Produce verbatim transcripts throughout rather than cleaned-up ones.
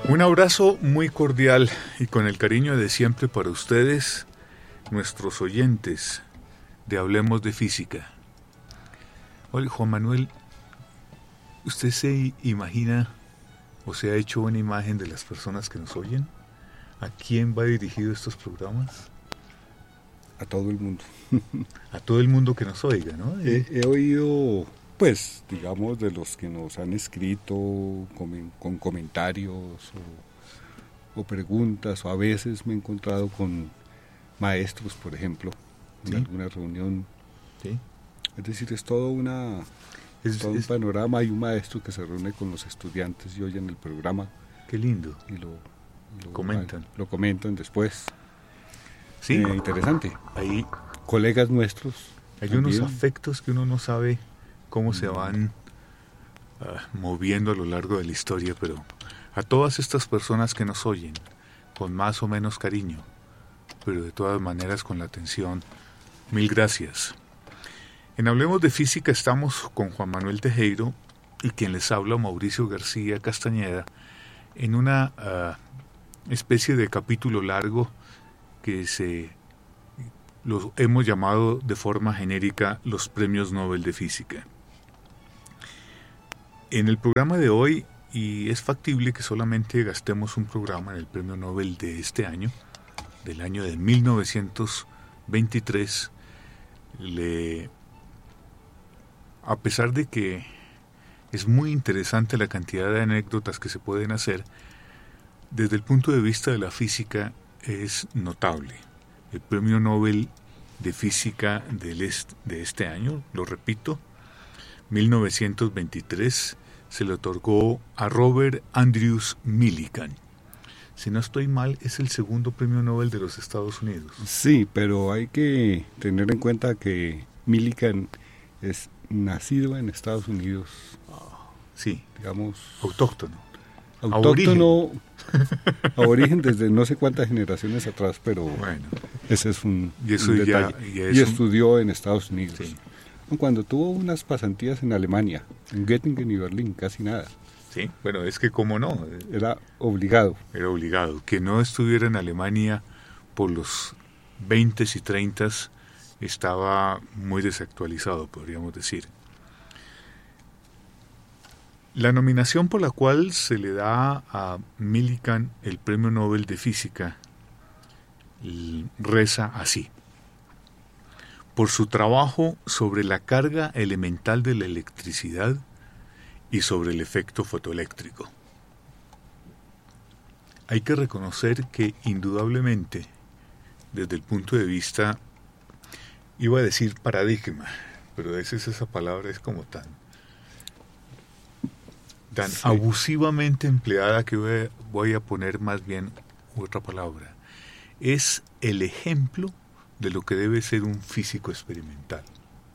Un abrazo muy cordial y con el cariño de siempre para ustedes, nuestros oyentes de Hablemos de Física. Oye, Juan Manuel, ¿usted se imagina o se ha hecho una imagen de las personas que nos oyen? ¿A quién va dirigido estos programas? A todo el mundo. A todo el mundo que nos oiga, ¿no? He, he oído, pues, digamos, de los que nos han escrito con, con comentarios o, o preguntas, o a veces me he encontrado con maestros, por ejemplo, en ¿Sí? alguna reunión. ¿Sí? Es decir, es todo, una, Es, todo es, un panorama. Hay un maestro que se reúne con los estudiantes y oyen el programa. Qué lindo. Y lo, y lo comentan. Lo comentan después. Sí. Eh, interesante. Ahí colegas nuestros. Hay también. unos afectos que uno no sabe cómo mm. se van uh, moviendo a lo largo de la historia, pero a todas estas personas que nos oyen, con más o menos cariño, pero de todas maneras con la atención, mil gracias. En Hablemos de Física estamos con Juan Manuel Tejero y quien les habla, Mauricio García Castañeda, en una uh, especie de capítulo largo que se los hemos llamado de forma genérica los Premios Nobel de Física. En el programa de hoy, y es factible que solamente gastemos un programa en el Premio Nobel de este año, del año de mil novecientos veintitrés, le, a pesar de que es muy interesante la cantidad de anécdotas que se pueden hacer, desde el punto de vista de la física es notable. El Premio Nobel de Física del est- de este año, lo repito, mil novecientos veintitrés, se le otorgó a Robert Andrews Millikan. Si no estoy mal, es el segundo Premio Nobel de los Estados Unidos. Sí, pero hay que tener en cuenta que Millikan es nacido en Estados Unidos. Oh, sí, digamos, autóctono. Autóctono, aborigen desde no sé cuántas generaciones atrás, pero bueno, ese es un, y, eso un ya, detalle. y, es y un... estudió en Estados Unidos. Sí. Cuando tuvo unas pasantías en Alemania, en Göttingen y Berlín, casi nada. Sí, bueno, es que cómo no. Era obligado. Era obligado. Que no estuviera en Alemania por los veinte y treinta estaba muy desactualizado, podríamos decir. La nominación por la cual se le da a Millikan el Premio Nobel de Física reza así: por su trabajo sobre la carga elemental de la electricidad y sobre el efecto fotoeléctrico. Hay que reconocer que indudablemente, desde el punto de vista, iba a decir paradigma, pero a veces esa palabra es como tan tan sí. abusivamente empleada que voy a, voy a poner más bien otra palabra. Es el ejemplo de lo que debe ser un físico experimental.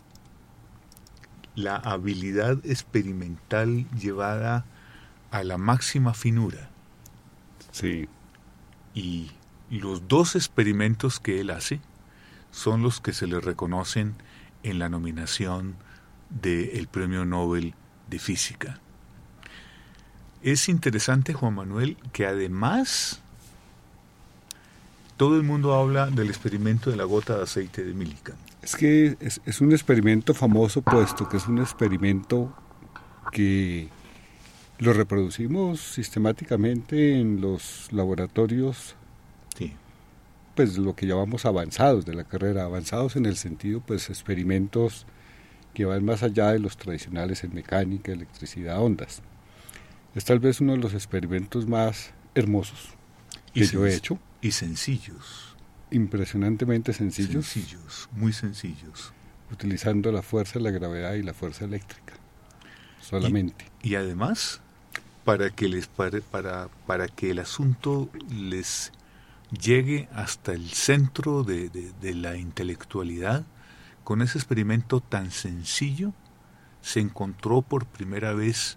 La habilidad experimental llevada a la máxima finura. Sí. Y los dos experimentos que él hace son los que se le reconocen en la nominación del Premio Nobel de Física. Es interesante, Juan Manuel, que además todo el mundo habla del experimento de la gota de aceite de Millikan. Es que es, es un experimento famoso, puesto que es un experimento que lo reproducimos sistemáticamente en los laboratorios, sí. pues lo que llamamos avanzados de la carrera, avanzados en el sentido, pues experimentos que van más allá de los tradicionales en mecánica, electricidad, ondas. Es tal vez uno de los experimentos más hermosos que yo he hecho. Y sencillos. Impresionantemente sencillos. Sencillos, muy sencillos. Utilizando la fuerza de la gravedad y la fuerza eléctrica. Solamente. Y, y además, para que, les, para, para, para que el asunto les llegue hasta el centro de, de, de la intelectualidad, con ese experimento tan sencillo, se encontró por primera vez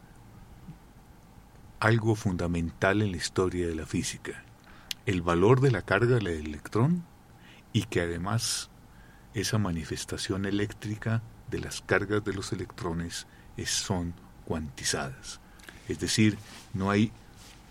algo fundamental en la historia de la física: el valor de la carga del electrón, y que además esa manifestación eléctrica de las cargas de los electrones es, son cuantizadas. Es decir, no hay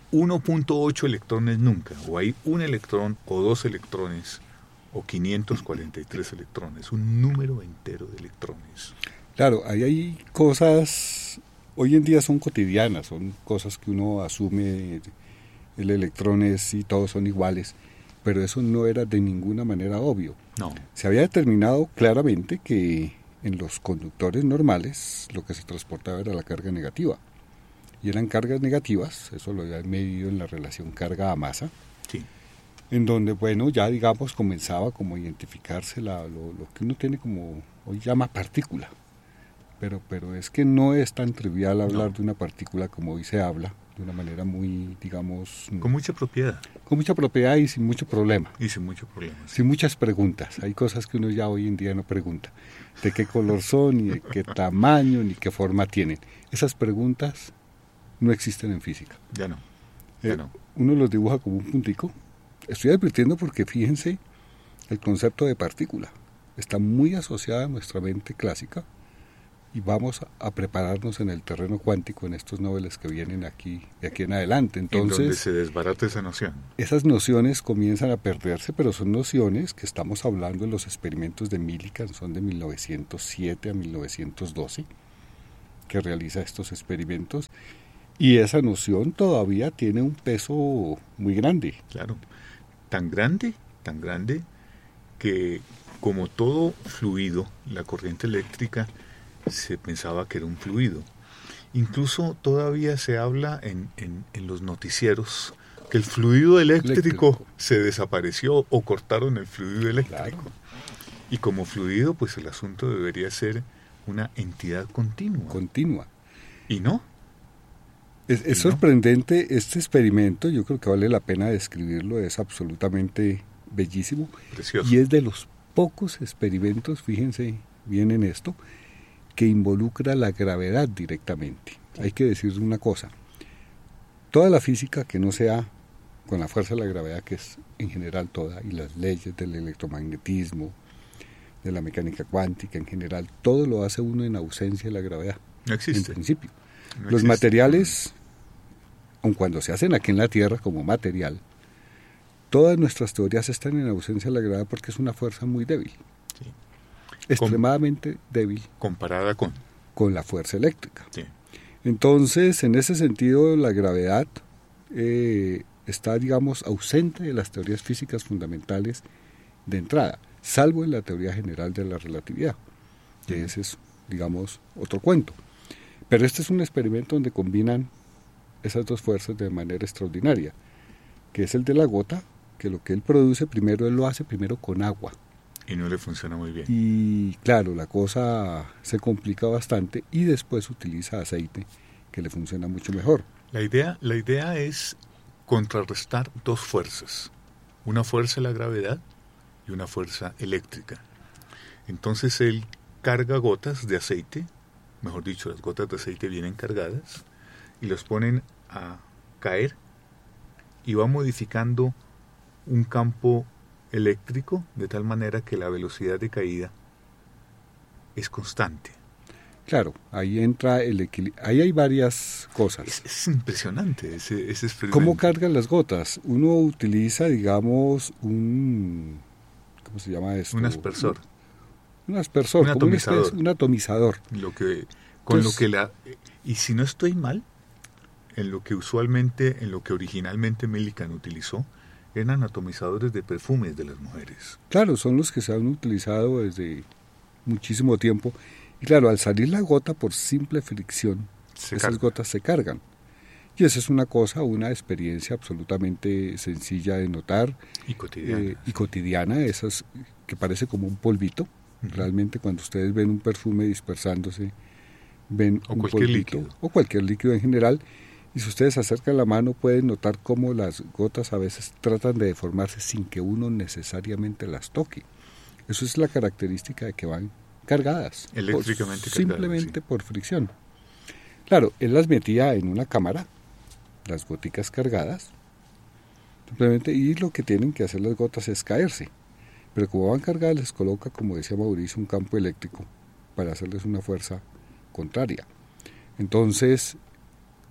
uno punto ocho electrones nunca, o hay un electrón o dos electrones o quinientos cuarenta y tres electrones, un número entero de electrones. Claro, ahí hay cosas, hoy en día son cotidianas, son cosas que uno asume, el electrón es y todos son iguales, pero eso no era de ninguna manera obvio. No. Se había determinado claramente que en los conductores normales lo que se transportaba era la carga negativa. Y eran cargas negativas, eso lo habían medido en la relación carga a masa, Sí. en donde, bueno, ya digamos comenzaba como a identificarse la, lo, lo que uno tiene como, hoy llama partícula. Pero, pero es que no es tan trivial hablar no. de una partícula como hoy se habla, de una manera muy, digamos... Con mucha propiedad. Con mucha propiedad y sin mucho problema. Y sin mucho problema. Sí. Sin muchas preguntas. Hay cosas que uno ya hoy en día no pregunta. De qué color son, ni de qué tamaño, ni qué forma tienen. Esas preguntas no existen en física. Ya no. Ya Eh, no. Uno los dibuja como un puntico. Estoy advirtiendo porque fíjense, el concepto de partícula está muy asociado a nuestra mente clásica y vamos a prepararnos en el terreno cuántico en estos noveles que vienen aquí de aquí en adelante. Entonces, en donde se desbarata esa noción. Esas nociones comienzan a perderse, pero son nociones que estamos hablando en los experimentos de Millikan, son de mil novecientos siete a mil novecientos doce, que realiza estos experimentos, y esa noción todavía tiene un peso muy grande. Claro, tan grande, tan grande, que como todo fluido, la corriente eléctrica se pensaba que era un fluido. Incluso todavía se habla en, en, en los noticieros que el fluido eléctrico, eléctrico se desapareció o cortaron el fluido eléctrico. Claro. Y como fluido, pues el asunto debería ser una entidad continua. Continua. ¿Y no? Es, es sorprendente no? Este experimento, yo creo que vale la pena describirlo, es absolutamente bellísimo. Precioso. Y es de los pocos experimentos, fíjense bien en esto, que involucra la gravedad directamente. Hay que decir una cosa, toda la física que no sea con la fuerza de la gravedad, que es en general toda, y las leyes del electromagnetismo, de la mecánica cuántica en general, todo lo hace uno en ausencia de la gravedad. No existe. En principio. No Los existe. materiales, aun cuando se hacen aquí en la Tierra como material, todas nuestras teorías están en ausencia de la gravedad porque es una fuerza muy débil. Sí. Extremadamente Com- débil. Comparada con... Con la fuerza eléctrica. Sí. Entonces, en ese sentido, la gravedad eh, está, digamos, ausente de las teorías físicas fundamentales de entrada, salvo en la teoría general de la relatividad, que ese es, digamos, otro cuento. Pero este es un experimento donde combinan esas dos fuerzas de manera extraordinaria, que es el de la gota, que lo que él produce primero, él lo hace primero con agua. Y no le funciona muy bien. Y claro, la cosa se complica bastante y después utiliza aceite, que le funciona mucho mejor. La idea, la idea es contrarrestar dos fuerzas, una fuerza de la gravedad y una fuerza eléctrica. Entonces él carga gotas de aceite, mejor dicho, las gotas de aceite vienen cargadas, y las ponen a caer y va modificando un campo eléctrico de tal manera que la velocidad de caída es constante. Claro, ahí entra el equilibrio. Ahí hay varias cosas. Es, es impresionante ese, ese experimento. ¿Cómo cargan las gotas? Uno utiliza, digamos, un... ¿Cómo se llama esto? Un aspersor. Un, un aspersor. Un atomizador. Un, un atomizador. Lo que, con Entonces, lo que la... Y si no estoy mal, en lo que usualmente, en lo que originalmente Millikan utilizó, eran atomizadores de perfumes de las mujeres. Claro, son los que se han utilizado desde muchísimo tiempo. Y claro, al salir la gota por simple fricción, se esas carga. gotas se cargan. Y esa es una cosa, una experiencia absolutamente sencilla de notar. Y cotidiana. Eh, y cotidiana, esas que parece como un polvito. Uh-huh. Realmente cuando ustedes ven un perfume dispersándose, ven o un cualquier polvito. Líquido. O cualquier líquido en general. Y si ustedes acercan la mano pueden notar cómo las gotas a veces tratan de deformarse sin que uno necesariamente las toque. Eso es la característica de que van cargadas. Eléctricamente por, cargadas. Simplemente Sí. por fricción. Claro, él las metía en una cámara, las goticas cargadas, simplemente, y lo que tienen que hacer las gotas es caerse. Pero como van cargadas les coloca, como decía Mauricio, un campo eléctrico para hacerles una fuerza contraria. Entonces,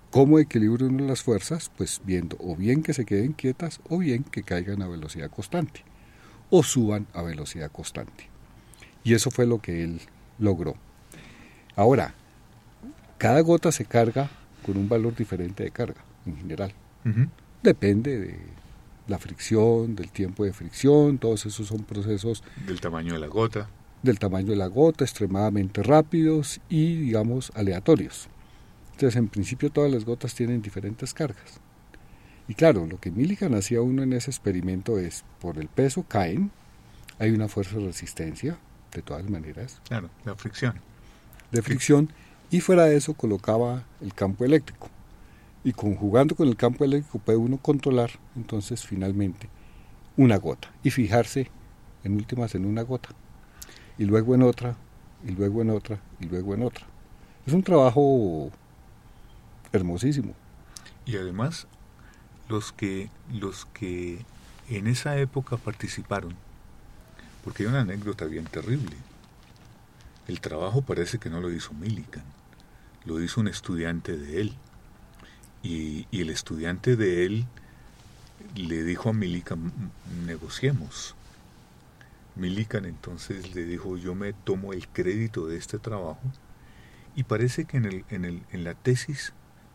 ¿Cómo equilibra uno las fuerzas? Pues viendo o bien que se queden quietas o bien que caigan a velocidad constante o suban a velocidad constante. Y eso fue lo que él logró. Ahora, cada gota se carga con un valor diferente de carga, en general. Uh-huh. Depende de la fricción, del tiempo de fricción, todos esos son procesos... Del tamaño de la gota. Del tamaño de la gota, extremadamente rápidos y, digamos, aleatorios. Entonces, en principio, todas las gotas tienen diferentes cargas. Y claro, lo que Millikan hacía uno en ese experimento es, por el peso caen, hay una fuerza de resistencia, de todas maneras. Claro, la fricción. De fricción, y fuera de eso colocaba el campo eléctrico. Y conjugando con el campo eléctrico puede uno controlar, entonces, finalmente, una gota. Y fijarse, en últimas, en una gota. Y luego en otra, y luego en otra, y luego en otra. Es un trabajo hermosísimo. Y además, los que, los que en esa época participaron, porque hay una anécdota bien terrible. El trabajo parece que no lo hizo Millikan, lo hizo un estudiante de él. Y, y el estudiante de él le dijo a Millikan, negociemos. Millikan entonces le dijo, yo me tomo el crédito de este trabajo, y parece que en, el, en, el, en la tesis